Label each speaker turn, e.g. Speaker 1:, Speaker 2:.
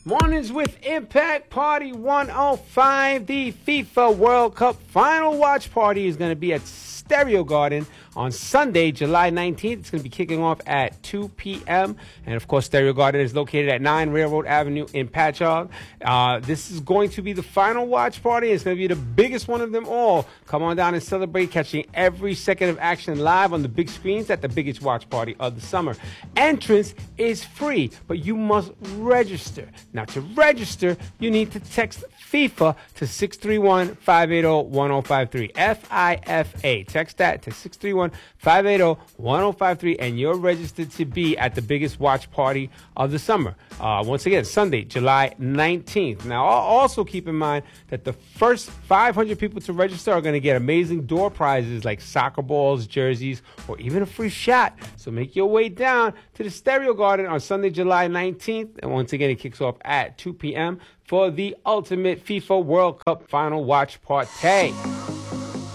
Speaker 1: Mornings with Impact Party 105. The FIFA World Cup final watch party is going to be at Stereo Garden on Sunday, July 19th. It's going to be kicking off at 2 p.m. And, of course, Stereo Garden is located at 9 Railroad Avenue in Patchogue. This is going to be the final watch party. It's going to be the biggest one of them all. Come on down and celebrate, catching every second of action live on the big screens at the biggest watch party of the summer. Entrance is free, but you must register. Now, to register, you need to text FIFA to 631-580-1053. FIFA. Text that to 631-580-1053, and you're registered to be at the biggest watch party of the summer. Once again, Sunday, July 19th. Now, also keep in mind that the first 500 people to register are going to get amazing door prizes like soccer balls, jerseys, or even a free shot. So make your way down to the Stereo Garden on Sunday, July 19th. And once again, it kicks off at 2 p.m. for the ultimate FIFA World Cup final watch party.